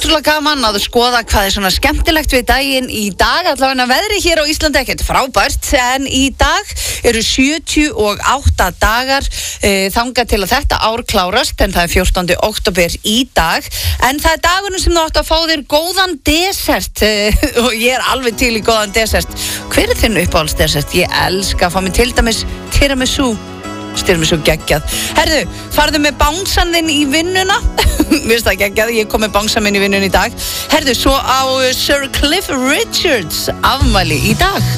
ótrúlega gaman að skoða hvað svona skemmtilegt við daginn í dag. Allavega veðri hér á Íslandi ekkert frábært, en í dag eru 78 dagar þangað til að þetta ár klárast, en það 14. október í dag. En það dagurinn sem þú átt að fá þér góðan desert og ég alveg til í góðan desert. Hver þinn uppáhaldsdesert? Ég elska að fá mér til dæmis tiramisu. Styrir mig svo geggjað. Herðu, farðu með bánsan þinn í vinnuna. Mér finnst það geggjað, ég kom með bánsan minn í vinnuna í dag. Herðu, svo á Sir Cliff Richards afmæli í dag.